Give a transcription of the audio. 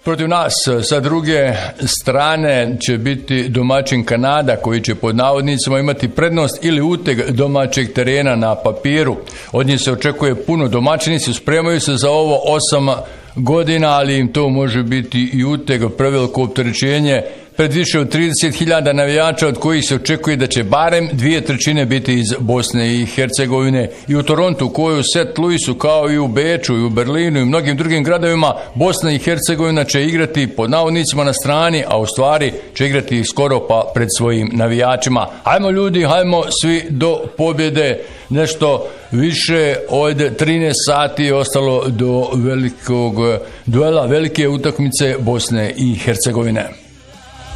Protiv nas sa druge strane će biti domaćin Kanada koji će pod navodnicima imati prednost ili uteg domaćeg terena na papiru. Od njih se očekuje puno, domaćinici spremaju se za ovo 8 godina, ali im to može biti i uteg, preveliko opterećenje pred više od 30.000 navijača, od kojih se očekuje da će barem 2/3 biti iz Bosne i Hercegovine. I u Torontu, koji u St. Louisu, kao i u Beču, i u Berlinu i mnogim drugim gradovima, Bosna i Hercegovina će igrati pod navodnicima na strani, a u stvari će igrati skoro pa pred svojim navijačima. Hajmo ljudi, hajmo svi do pobjede. Nešto više od 13 sati je ostalo do velikog duela, velike utakmice Bosne i Hercegovine.